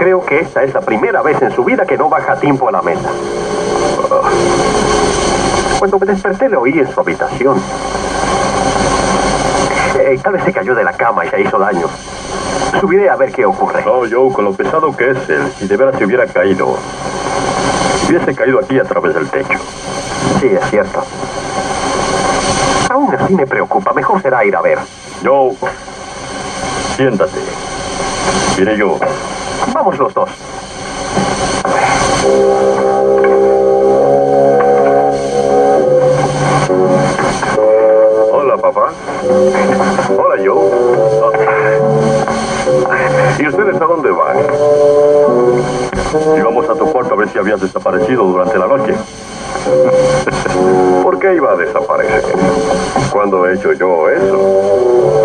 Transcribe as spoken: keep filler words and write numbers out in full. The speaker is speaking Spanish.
creo que esta es la primera vez en su vida que no baja a tiempo a la mesa. Cuando me desperté le oí en su habitación. Eh, tal vez se cayó de la cama y se hizo daño. Subiré a ver qué ocurre. No, Joe, con lo pesado que es él, si de veras se hubiera caído, hubiese caído aquí a través del techo. Sí, es cierto. Aún así me preocupa. Mejor será ir a ver. Joe, siéntate. Iré yo. Vamos los dos. Hola, papá. Hola, Joe. ¿Y ustedes a dónde van? Íbamos a tu cuarto a ver si habías desaparecido durante la noche. ¿Por qué iba a desaparecer? ¿Cuándo he hecho yo eso?